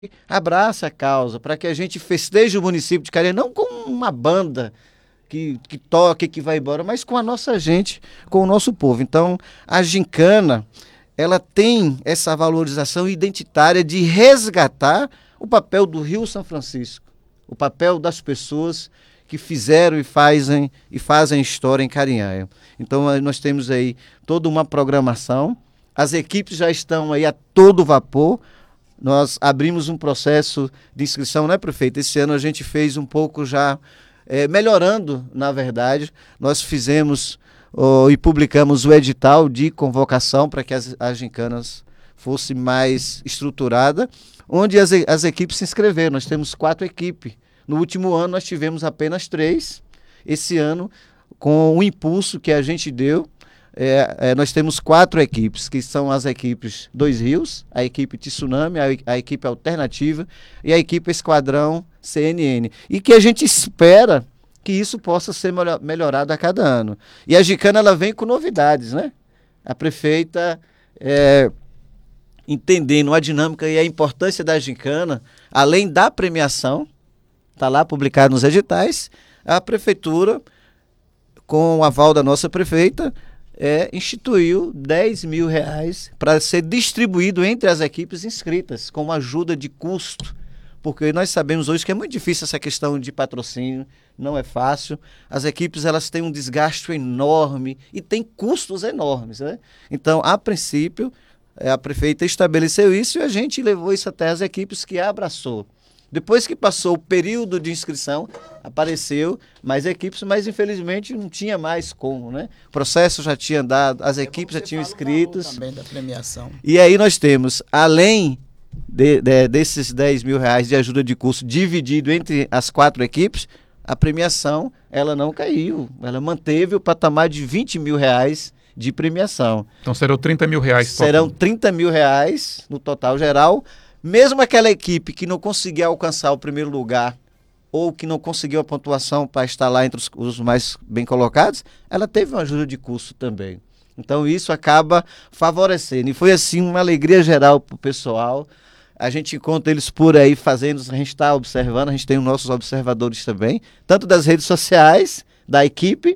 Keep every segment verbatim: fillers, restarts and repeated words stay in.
abrace a causa, para que a gente festeje o município de Carinha, não com uma banda que, que toca e que vai embora, mas com a nossa gente, com o nosso povo. Então, a gincana, ela tem essa valorização identitária de resgatar o papel do Rio São Francisco, o papel das pessoas que fizeram e fazem, e fazem história em Carinhanha. Então, nós temos aí toda uma programação, as equipes já estão aí a todo vapor. Nós abrimos um processo de inscrição, né, prefeito? Esse ano a gente fez um pouco já, é, melhorando, na verdade. Nós fizemos oh, e publicamos o edital de convocação para que as, as gincanas fosse mais estruturada, onde as, as equipes se inscreveram. Nós temos quatro equipes. No último ano nós tivemos apenas três. Esse ano, com o impulso que a gente deu, É, é, nós temos quatro equipes, que são as equipes Dois Rios, a equipe Tsunami, a, a equipe Alternativa e a equipe Esquadrão C N N. E que a gente espera que isso possa ser melhor, melhorado a cada ano. E a gincana, ela vem com novidades, né? A prefeita, é, entendendo a dinâmica e a importância da gincana, além da premiação, está lá publicado nos editais, a prefeitura, com o aval da nossa prefeita, É, instituiu dez mil reais para ser distribuído entre as equipes inscritas, como ajuda de custo, porque nós sabemos hoje que é muito difícil essa questão de patrocínio, não é fácil, as equipes elas têm um desgaste enorme e têm custos enormes, né? Então, a princípio, a prefeita estabeleceu isso e a gente levou isso até as equipes que abraçou. Depois que passou o período de inscrição, apareceu mais equipes, mas infelizmente não tinha mais como, né? O processo já tinha andado, as equipes já tinham inscritos. Também da premiação. E aí nós temos, além de, de, desses dez mil reais de ajuda de custo dividido entre as quatro equipes, a premiação, ela não caiu. Ela manteve o patamar de vinte mil reais de premiação. Então serão trinta mil reais. Serão trinta mil reais no total geral. Mesmo aquela equipe que não conseguir alcançar o primeiro lugar ou que não conseguiu a pontuação para estar lá entre os, os mais bem colocados, ela teve uma ajuda de custo também. Então isso acaba favorecendo. E foi assim uma alegria geral para o pessoal. A gente encontra eles por aí fazendo, a gente está observando, a gente tem os nossos observadores também, tanto das redes sociais, da equipe,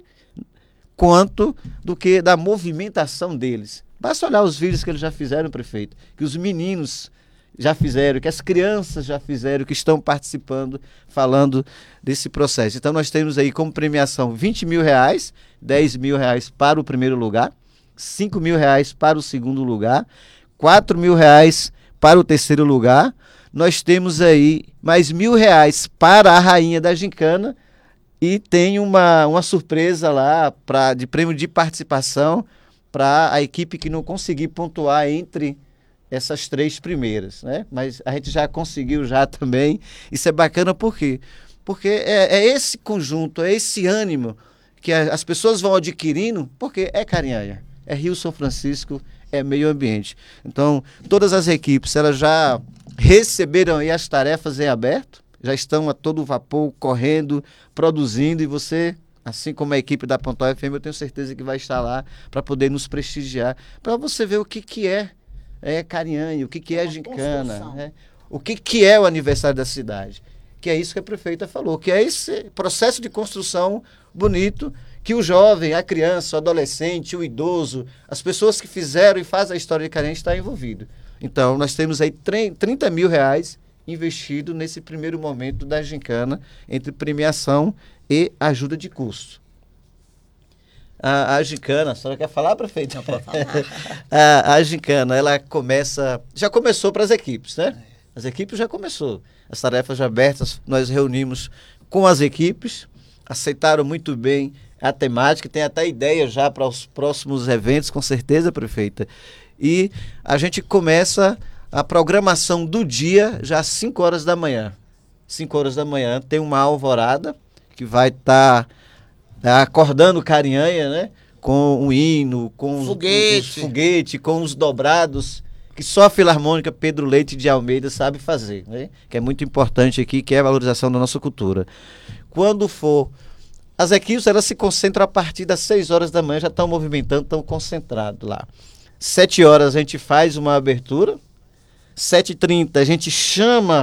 quanto do que da movimentação deles. Basta olhar os vídeos que eles já fizeram, prefeito, que os meninos já fizeram, que as crianças já fizeram, que estão participando, falando desse processo. Então nós temos aí como premiação vinte mil reais, dez mil reais para o primeiro lugar, cinco mil reais para o segundo lugar, quatro mil reais para o terceiro lugar. Nós temos aí mais mil reais para a rainha da gincana e tem uma, uma surpresa lá pra, de prêmio de participação para a equipe que não conseguir pontuar entre essas três primeiras, né? Mas a gente já conseguiu já também. Isso é bacana por quê? Porque é, é esse conjunto, é esse ânimo que a, as pessoas vão adquirindo, porque é Carinhanha, é Rio São Francisco, é meio ambiente. Então, todas as equipes, elas já receberam aí as tarefas em aberto, já estão a todo vapor, correndo, produzindo, e você, assim como a equipe da Pontal F M, eu tenho certeza que vai estar lá para poder nos prestigiar, para você ver o que, que é é Carinhanha, o que, que é gincana, né? O que, que é o aniversário da cidade, que é isso que a prefeita falou, que é esse processo de construção bonito, que o jovem, a criança, o adolescente, o idoso, as pessoas que fizeram e fazem a história de Carinhanha estão envolvidos. Então, nós temos aí trinta mil reais investido nesse primeiro momento da gincana, entre premiação e ajuda de custo. A, a gincana, a senhora quer falar, prefeito? Não pode falar. a, a gincana, ela começa, já começou para as equipes, né? As equipes já começou. As tarefas já abertas, nós reunimos com as equipes, aceitaram muito bem a temática, tem até ideia já para os próximos eventos, com certeza, prefeita. E a gente começa a programação do dia já às cinco horas da manhã. cinco horas da manhã tem uma alvorada que vai estar... Tá acordando Carinhanha, né? Com o hino, com foguete. os, os foguete, com os dobrados, que só a Filarmônica Pedro Leite de Almeida sabe fazer, né? Que é muito importante aqui, que é a valorização da nossa cultura. Quando for, as equipes, elas se concentram a partir das seis horas da manhã, já estão movimentando, estão concentrados lá. Sete horas a gente faz uma abertura, sete e trinta a gente chama